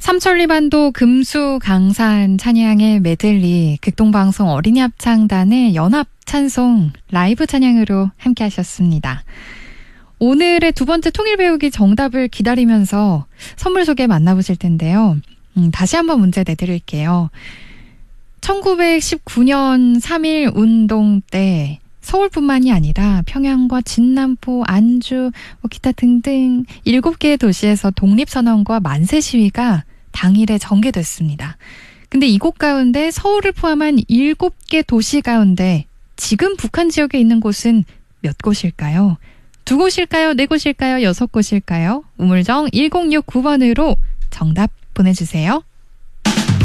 삼천리반도 금수강산 찬양의 메들리, 극동방송 어린이 합창단의 연합 찬송 라이브 찬양으로 함께 하셨습니다. 오늘의 두 번째 통일 배우기 정답을 기다리면서 선물 소개 만나보실 텐데요. 다시 한번 문제 내드릴게요. 1919년 3.1 운동 때 서울뿐만이 아니라 평양과 진남포, 안주, 기타 등등 7개의 도시에서 독립선언과 만세 시위가 당일에 전개됐습니다. 근데 이곳 가운데 서울을 포함한 7개 도시 가운데 지금 북한 지역에 있는 곳은 몇 곳일까요? 2곳일까요? 4곳일까요? 6곳일까요? 우물정 1069번으로 정답 보내주세요.